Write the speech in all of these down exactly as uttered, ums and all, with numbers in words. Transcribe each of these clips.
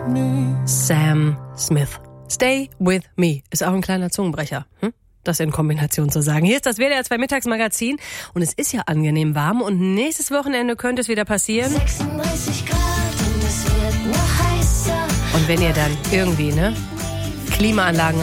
Sam Smith. Stay with me. Ist auch ein kleiner Zungenbrecher. Hm? Das in Kombination zu sagen. Hier ist das W D R zwei Mittagsmagazin und es ist ja angenehm warm und nächstes Wochenende könnte es wieder passieren. sechsunddreißig Grad und es wird noch heißer. Und wenn ihr dann irgendwie, ne, Klimaanlagen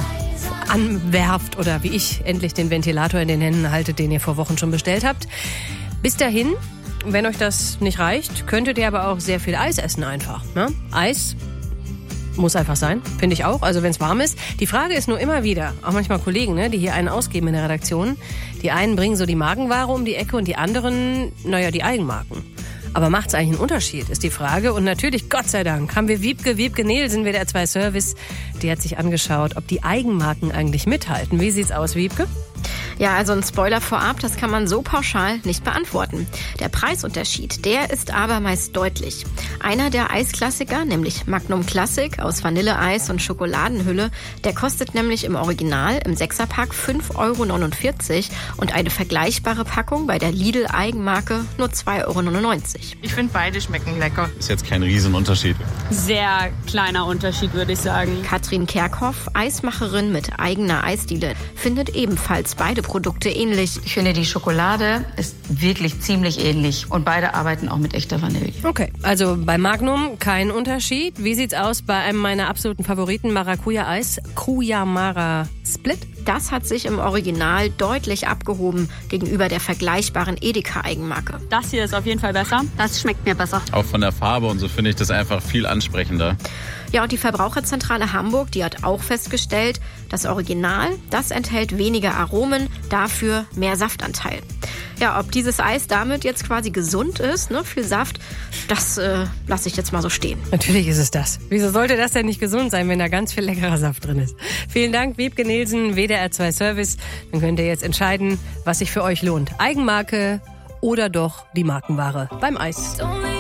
anwerft oder wie ich endlich den Ventilator in den Händen haltet, den ihr vor Wochen schon bestellt habt. Bis dahin, wenn euch das nicht reicht, könntet ihr aber auch sehr viel Eis essen einfach. Ne? Eis muss einfach sein, finde ich auch, also wenn es warm ist. Die Frage ist nur immer wieder, auch manchmal Kollegen, ne, die hier einen ausgeben in der Redaktion, die einen bringen so die Magenware um die Ecke und die anderen, naja, die Eigenmarken. Aber macht es eigentlich einen Unterschied, ist die Frage. Und natürlich, Gott sei Dank, haben wir Wiebke, Wiebke Nielsen, W D R zwei Service. Die hat sich angeschaut, ob die Eigenmarken eigentlich mithalten. Wie sieht's aus, Wiebke? Ja, also ein Spoiler vorab, das kann man so pauschal nicht beantworten. Der Preisunterschied, der ist aber meist deutlich. Einer der Eisklassiker, nämlich Magnum Classic aus Vanilleeis und Schokoladenhülle, der kostet nämlich im Original im Sechserpack fünf Euro neunundvierzig und eine vergleichbare Packung bei der Lidl-Eigenmarke nur zwei Euro neunundneunzig. Ich finde, beide schmecken lecker. Ist jetzt kein Riesenunterschied. Sehr kleiner Unterschied, würde ich sagen. Katrin Kerkhoff, Eismacherin mit eigener Eisdiele, findet ebenfalls beide Produkte ähnlich. Ich finde, die Schokolade ist wirklich ziemlich ähnlich und beide arbeiten auch mit echter Vanille. Okay, also bei Magnum kein Unterschied. Wie sieht's aus bei einem meiner absoluten Favoriten, Maracuja-Eis, Cuyamara Split? Das hat sich im Original deutlich abgehoben gegenüber der vergleichbaren Edeka-Eigenmarke. Das hier ist auf jeden Fall besser. Das schmeckt mir besser. Auch von der Farbe und so finde ich das einfach viel ansprechender. Ja, und die Verbraucherzentrale Hamburg, die hat auch festgestellt, das Original, das enthält weniger Aromen, dafür mehr Saftanteil. Ja, ob dieses Eis damit jetzt quasi gesund ist, ne, viel Saft, das äh, lasse ich jetzt mal so stehen. Natürlich ist es das. Wieso sollte das denn nicht gesund sein, wenn da ganz viel leckerer Saft drin ist? Vielen Dank, Wiebke Nielsen, W D R zwei Service. Dann könnt ihr jetzt entscheiden, was sich für euch lohnt. Eigenmarke oder doch die Markenware beim Eis.